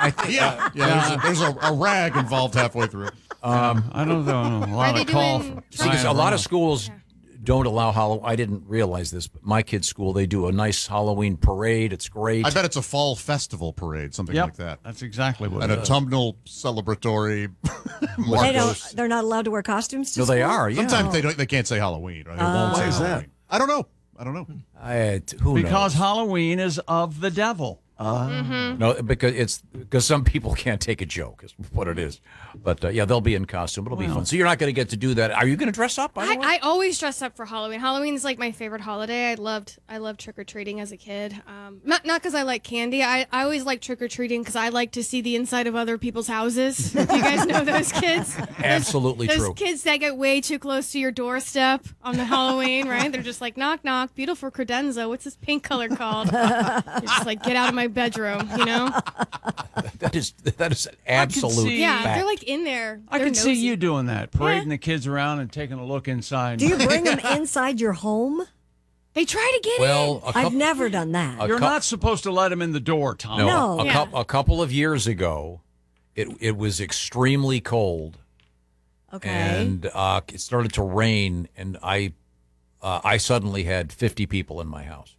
I think, There's a rag involved halfway through. I don't know. A lot Are they of call doing for because a lot of schools don't allow Halloween. I didn't realize this, but my kids' school, they do a nice Halloween parade. It's great. I bet it's a fall festival parade, something like that. That's exactly what An it is. autumnal celebratory. They're not allowed to wear costumes to No, they school? are. Yeah. Sometimes they can't say Halloween. Or they won't say Why is that? Halloween. I don't know. Who Because knows? Halloween is of the devil. No, because some people can't take a joke is what it is. But they'll be in costume. It'll be fun. So you're not going to get to do that. Are you going to dress up? By the way? I always dress up for Halloween. Halloween is like my favorite holiday. I loved trick or treating as a kid. Not because I like candy. I always like trick or treating because I like to see the inside of other people's houses. Do you guys know those kids? Absolutely those true. kids that get way too close to your doorstep on the Halloween, right? They're just like knock knock, beautiful credenza. What's this pink color called? You're just like get out of my bedroom, you know? That is an absolute see- Yeah, fact. they're like in there. I They're can see nosy. you doing that, parading the kids around and taking a look inside. Do you bring them inside your home? They try to get in. Well, I've never done that. You're not supposed to let them in the door, Tom. No. A couple of years ago, it was extremely cold. Okay. And it started to rain, and I suddenly had 50 people in my house.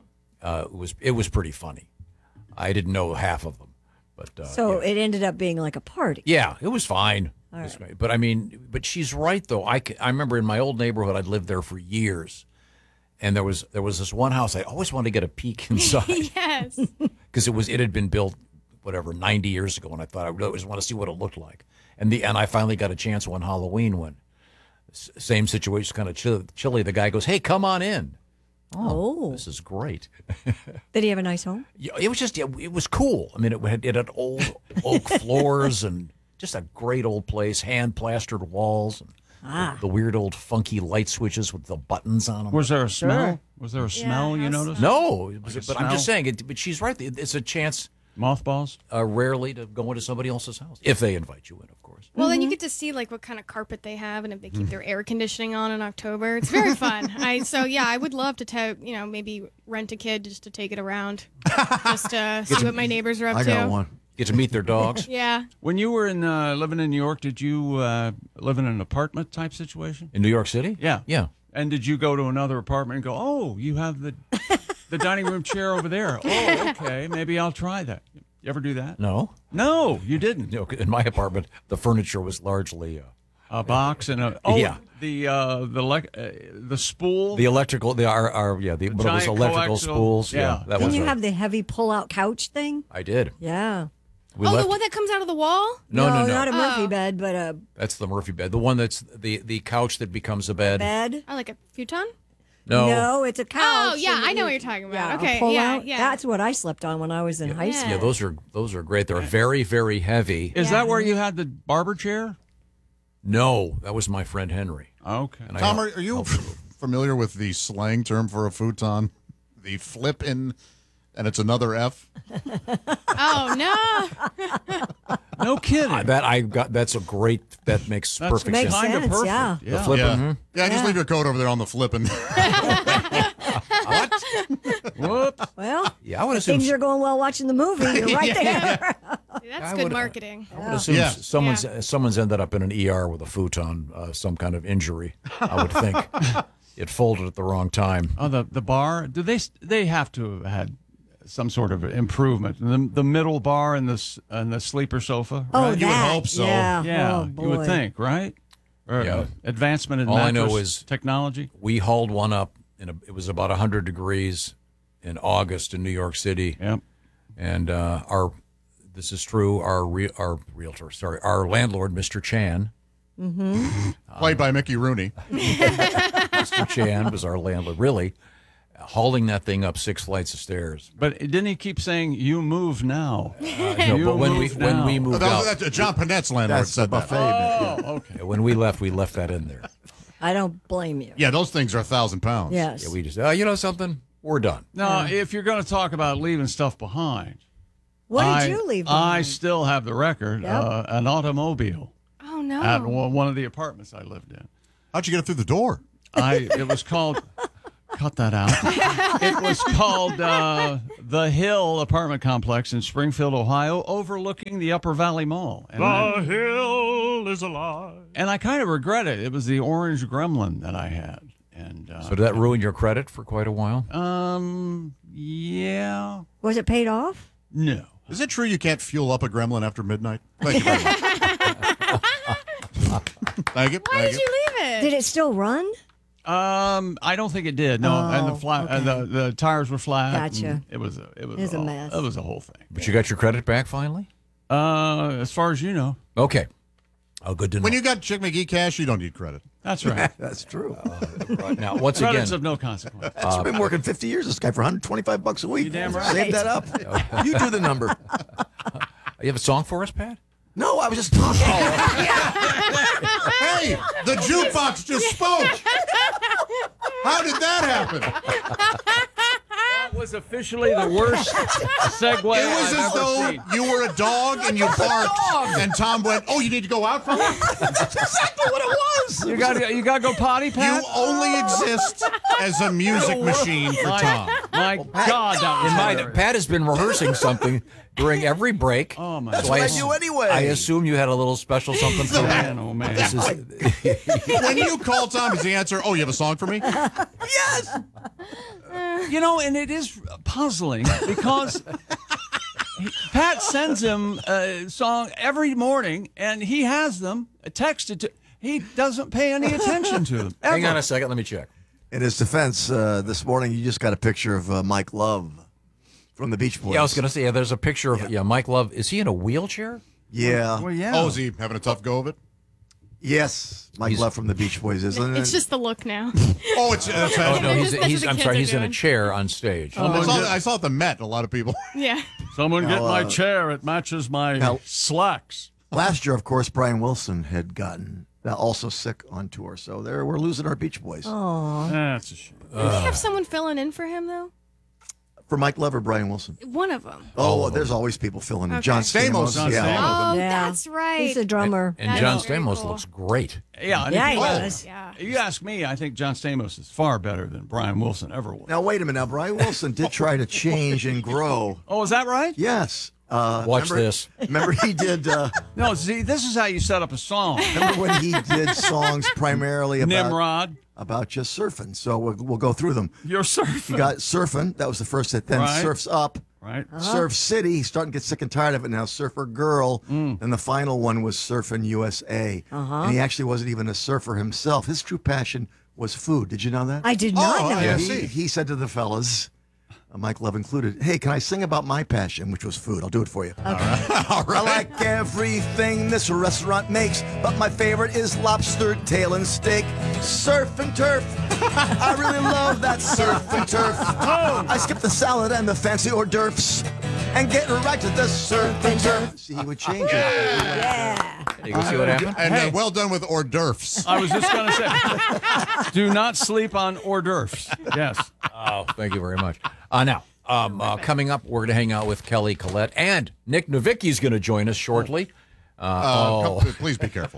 It was pretty funny. I didn't know half of them, but So it ended up being like a party. yeah, it was fine. All It was right. great. But but she's right though. I remember in my old neighborhood, I'd lived there for years, and there was this one house I always wanted to get a peek inside Yes. because it had been built 90 years ago, and I thought I really always want to see what it looked like. And I finally got a chance one Halloween when same situation, kind of chilly. The guy goes, "Hey, come on in." Oh. This is great. Did he have a nice home? Yeah, it was just it was cool. I mean, it had old oak floors and just a great old place, hand plastered walls, and the weird old funky light switches with the buttons on them. Was there a smell? Was there a smell you noticed? No, Like a but I'm just smell? saying. But she's right. It's a chance. Mothballs? Rarely to go into somebody else's house if they invite you in, of course. Well, then you get to see like what kind of carpet they have and if they keep their air conditioning on in October. It's very fun. I would love to maybe rent a kid just to take it around, just to see what my neighbors are up I to. got one. Get to meet their dogs. Yeah. When you were living in New York, did you live in an apartment type situation? In New York City? Yeah. Yeah. And did you go to another apartment and go, oh, you have the dining room chair over there. Oh, okay, maybe I'll try that. You ever do that? No. No, you didn't. No, in my apartment, the furniture was largely A box and a Yeah. the spool. the electrical. What are those giant electrical coaxial- spools? yeah. That Didn't was. you have the heavy pull-out couch thing? I did. Yeah. We Oh, left. the one that comes out of the wall? No. Not a Murphy bed, but a That's the Murphy bed. The one that's the couch that becomes a bed. bed. Oh, like a futon? No, it's a couch. Oh, yeah, and I know you- what you're talking about. Yeah, Okay, a pull yeah, out. yeah. That's what I slept on when I was in high school. Yeah, those are great. They're very, very heavy. Is that where you had the barber chair? No, that was my friend Henry. Okay. And I Tom, helped- are you helped him. familiar with the slang term for a futon? The flip in, and it's another F. Oh, no. No kidding. That's a great. That makes perfect Makes sense. kind of sense, perfect. yeah. The flip. Yeah, just leave your coat over there on the flipping. Whoops. Well, Yeah, I would assume. things are going well watching the movie. You're right there. That's good marketing. I would assume Yeah. someone's ended up in an ER with a futon, some kind of injury. I would think it folded at the wrong time. Oh, the bar. Do they have to have had some sort of improvement? The middle bar and the sleeper sofa. Oh, right? You would that. hope so. Yeah, Yeah, oh, you would boy. think, right? Or, Yeah. Advancement in All I know mattress is- technology. We hauled one up. It was about 100 degrees in August in New York City, Yep. and this is true. Our realtor, our landlord, Mr. Chan. Played by Mickey Rooney. Mr. Chan was our landlord. Really, hauling that thing up 6 flights of stairs. But didn't he keep saying, "You move now"? No, You but when move we now. moved out, That's John Panette's landlord That's the said that. buffet. Oh, okay. when we left that in there. I don't blame you. Yeah, those things are 1,000 pounds. Yes. Yeah, we just you know something, we're done. Now, if you're going to talk about leaving stuff behind, What did I- you leave? I behind? still have the record. Yep. An automobile Oh, no. at one of the apartments I lived in. How'd you get it through the door? It was called cut that out. It was called the Hill apartment complex in Springfield, Ohio, overlooking the Upper Valley Mall. And The hill is alive. and I kind of regret it. It was the orange gremlin that I had. And So did that ruin your credit for quite a while? yeah, Was it paid off? no. Is it true you can't fuel up a gremlin after midnight? Thank you very much. Thank you. Why did you leave it? Did it still run? I don't think it did. No, and the flat, the tires were flat. Gotcha. and It was a mess. It was a whole thing. But you got your credit back finally? As far as you know, Okay. Oh, good to know. When you got Chick McGee cash, you don't need credit. that's right. That's true. Right, now, once Credits again, of no consequence. I've been working 50 years, this guy, for $125 a week. You damn right. Save that up. You do the number. you have a song for us, Pat? No, I was just talking. Hey, the jukebox just spoke. How did that happen? That was officially the worst segue It was I've as ever though seen. you were a dog and you barked, and Tom went, "Oh, you need to go out for that? That's exactly what it was. You got to go potty, You Pat. only exist as a music machine for Tom." My God, that was In my, hilarious. Pat has been rehearsing something during every break. Oh, my That's God. what I do anyway. I assume you had a little special something for Man, me. oh man. This is, When you call Tom, does he answer, "Oh, you have a song for me"? Yes. You know, and it is puzzling because Pat sends him a song every morning, and he has them texted to. He doesn't pay any attention to them. hang on ever. a second. Let me check. In his defense, this morning you just got a picture of Mike Love from the Beach Boys. Yeah, I was going to say, there's a picture of Mike Love. Is he in a wheelchair? Yeah. Well, yeah. Oh, is he having a tough go of it? Yes. Mike Love from the Beach Boys, isn't it? It's just the look now. Oh, it's Oh, no, That's what he's the I'm kids sorry, are he's in a doing. chair on stage. I saw at the Met a lot of people. Yeah. Someone get my chair. It matches my Now- slacks. Last year, of course, Brian Wilson had gotten also sick on tour, so we're losing our Beach Boys. That's a shame. Did he have someone filling in for him though? For Mike Love or Brian Wilson? One of them. Oh, there's always people filling in. Okay. John Stamos. Stamos. John Yeah. Stamos. Oh, Yeah. that's right. He's a drummer. And That John is very Stamos cool. looks great. Yeah, and Yeah, if he you, does. Yeah. if you ask me, I think John Stamos is far better than Brian Wilson ever was. Now, wait a minute. Now, Brian Wilson did try to change and grow. Oh, is that right? Yes. Watch remember, this. Remember he did. No, see, this is how you set up a song. Remember when he did songs primarily Nimrod, about just surfing? So we'll go through them. you're surfing. You got Surfing. That was the first hit. Then Right. Surf's Up. Right? Surf City. He's starting to get sick and tired of it now. Surfer Girl. And the final one was Surfing USA. And he actually wasn't even a surfer himself. His true passion was food. Did you know that? I did not know. yeah. that. see. He said to the fellas, Mike Love included, "Hey, can I sing about my passion, which was food? I'll do it for you." I like everything this restaurant makes, but my favorite is lobster tail and steak. Surf and turf. I really love that surf and turf. I skip the salad and the fancy hors d'oeuvres and get right to the surf and turf. See, he would change it. Yeah. You can see what happened? And Hey. well done with hors d'oeuvres. I was just going to say, do not sleep on hors d'oeuvres. Yes. Oh, thank you very much. Now, coming up, we're going to hang out with Kelly Collette, and Nick Novicki's going to join us shortly. Please be careful.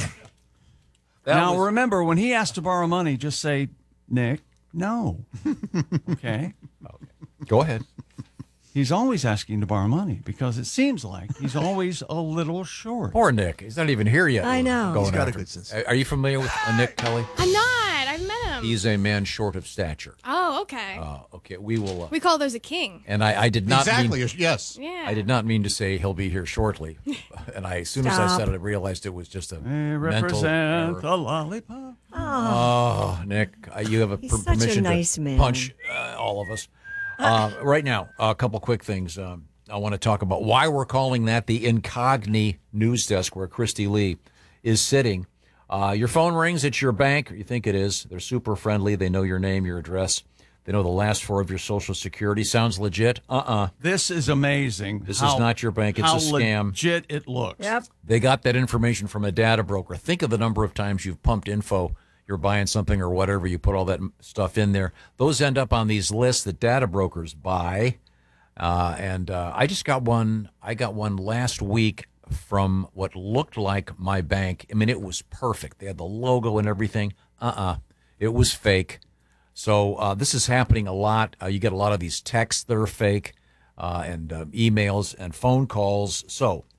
That Now, was- remember, when he asks to borrow money, just say, Nick, no. Okay? go ahead. He's always asking to borrow money because it seems like he's always a little short. Poor Nick. He's not even here yet. I know. Going He's got a after good him. sense. Are you familiar with Nick Kelly? I'm not. I've met him. He's a man short of stature. Oh, okay. Okay, we will. We call those a king. And I did not Exactly. mean. Yes. Yeah. I did not mean to say he'll be here shortly, and as soon as I Stop. said it, I realized it was just a They mental represent error. the lollipop. Oh, Nick, you have a He's such a permission nice to man. punch all of us. Right now, a couple quick things. I want to talk about why we're calling that the Incogni news desk, where Christy Lee is sitting. Your phone rings at your bank, or you think it is. They're super friendly. They know your name, your address. They know the last four of your Social Security. Sounds legit? This is amazing. This is not your bank. It's how a scam. legit it looks. Yep. They got that information from a data broker. Think of the number of times you've pumped info. You're buying something or whatever. You put all that stuff in there. Those end up on these lists that data brokers buy. And I just got one. I got one last week from what looked like my bank. I mean, it was perfect. They had the logo and everything. It was fake. So this is happening a lot. You get a lot of these texts that are fake and emails and phone calls. So